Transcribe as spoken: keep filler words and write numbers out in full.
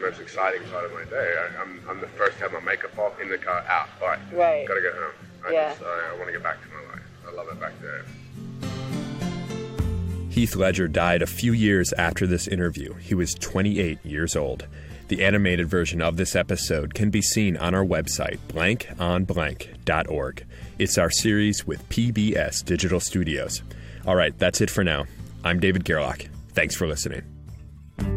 most exciting part of my day. I, I'm I'm the first to have my makeup off, in the car, out. All right, right. Gotta go home. I yeah. just, I, I want to get back to my life. I love it back there. Heath Ledger died a few years after this interview. He was twenty-eight years old. The animated version of this episode can be seen on our website, blank on blank dot org. It's our series with P B S Digital Studios. All right, that's it for now. I'm David Gerlach. Thanks for listening.